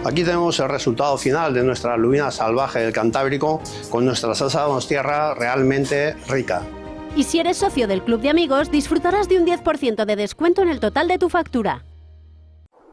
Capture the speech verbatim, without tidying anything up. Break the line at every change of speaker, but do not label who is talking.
Aquí tenemos el resultado final de nuestra lubina salvaje del Cantábrico con nuestra salsa donostierra realmente rica.
Y si eres socio del Club de Amigos, disfrutarás de un diez por ciento de descuento en el total de tu factura.